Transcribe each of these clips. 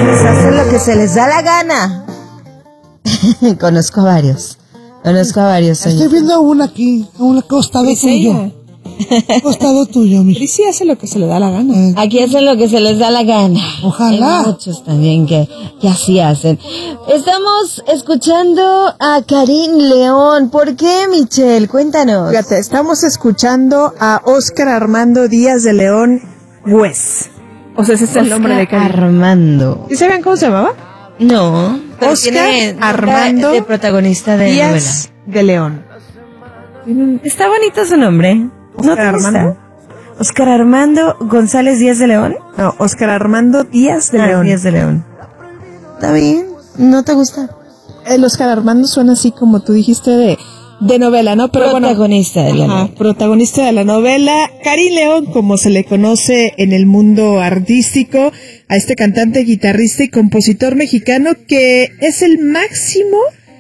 Pues hacen lo que se les da la gana. Conozco a varios. Estoy viendo una aquí, un costado tuyo. Costado tuyo, mi. Y sí hace lo que se le da la gana. Aquí hacen lo que se les da la gana. Ojalá. Hay muchos también que así hacen. Estamos escuchando a Karim León. ¿Por qué, Michelle? Cuéntanos. Fíjate, estamos escuchando a Óscar Armando Díaz de León Güez. O sea, ese es el nombre de Karim. Armando. ¿Y sabían cómo se llamaba? No. Pero Óscar tiene Armando de protagonista de Díaz de León. novela. Está bonito su nombre. ¿No te Óscar gusta? Armando. Óscar Armando González Díaz de León. No, Óscar Armando Díaz de León. Díaz de León. Está bien. ¿No te gusta? El Óscar Armando suena así como tú dijiste de novela, ¿no? Pero Protagonista de la novela. Protagonista de la novela. Karim León, como se le conoce en el mundo artístico, a este cantante, guitarrista y compositor mexicano que es el máximo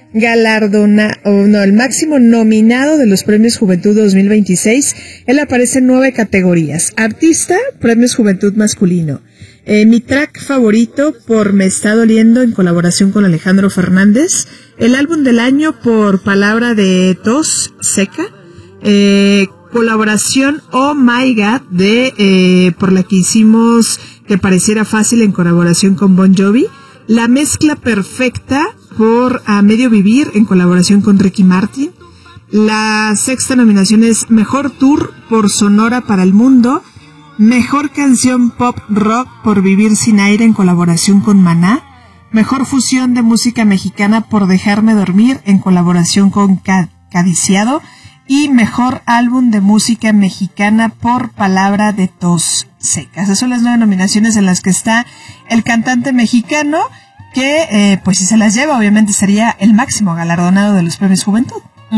el máximo nominado de los Premios Juventud 2026. Él aparece en 9 categorías. Artista, Premios Juventud Masculino. Mi track favorito por Me Está Doliendo, en colaboración con Alejandro Fernández. El álbum del año por Palabra de Tos Seca. Colaboración Oh My God por la que hicimos Que Pareciera Fácil, en colaboración con Bon Jovi. La mezcla perfecta por A Medio Vivir, en colaboración con Ricky Martin. La 6ª nominación es Mejor Tour por Sonora para el Mundo. Mejor Canción Pop Rock por Vivir Sin Aire, en colaboración con Maná. Mejor Fusión de Música Mexicana por Dejarme Dormir, en colaboración con Cadiciado. Y Mejor Álbum de Música Mexicana por Palabra de Tos Seca. Esas son las 9 nominaciones en las que está el cantante mexicano, que pues si se las lleva, obviamente sería el máximo galardonado de los Premios Juventud.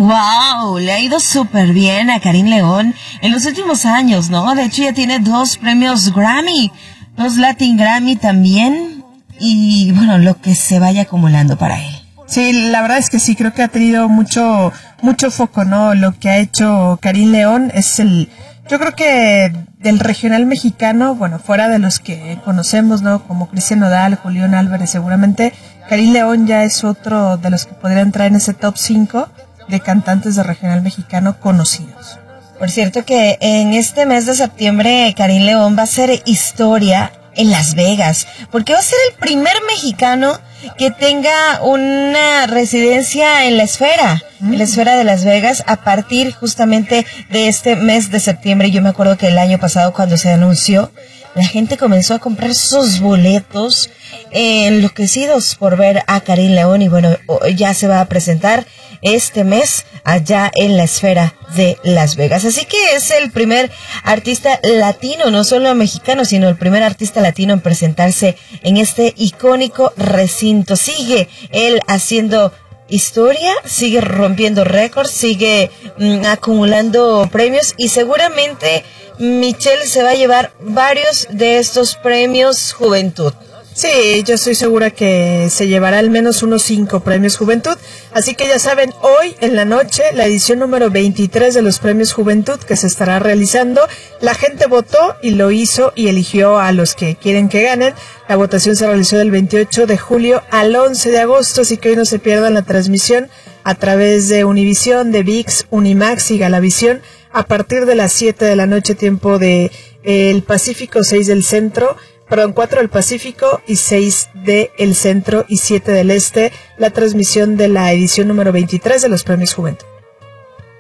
Wow, le ha ido súper bien a Karim León en los últimos años, ¿no? De hecho ya tiene 2 premios Grammy, 2 Latin Grammy también, y bueno, lo que se vaya acumulando para él. Sí, la verdad es que sí, creo que ha tenido mucho foco, ¿no? Lo que ha hecho Karim León es yo creo que del regional mexicano, bueno, fuera de los que conocemos, ¿no? Como Cristian Nodal, Julián Álvarez, seguramente, Karim León ya es otro de los que podrían entrar en ese top 5 de cantantes de regional mexicano conocidos. Por cierto que en este mes de septiembre Karim León va a hacer historia en Las Vegas, porque va a ser el primer mexicano que tenga una residencia en la esfera de Las Vegas, a partir justamente de este mes de septiembre. Yo me acuerdo que el año pasado, cuando se anunció, la gente comenzó a comprar sus boletos enloquecidos por ver a Karim León, y bueno, ya se va a presentar este mes allá en la esfera de Las Vegas. Así que es el primer artista latino, no solo mexicano, sino el primer artista latino en presentarse en este icónico recinto. Sigue él haciendo historia, sigue rompiendo récords, sigue acumulando premios, y seguramente Michelle se va a llevar varios de estos premios Juventud. Sí, yo estoy segura que se llevará al menos unos 5 premios Juventud. Así que ya saben, hoy en la noche, la edición número 23 de los premios Juventud, que se estará realizando. La gente votó y lo hizo y eligió a los que quieren que ganen. La votación se realizó del 28 de julio al 11 de agosto, así que hoy no se pierdan la transmisión a través de Univisión, de ViX, Unimax y Galavisión, a partir de las 7 de la noche, tiempo de el Pacífico, 6 del centro. 4 del Pacífico y 6 del Centro y 7 del Este, la transmisión de la edición número 23 de los Premios Juventud.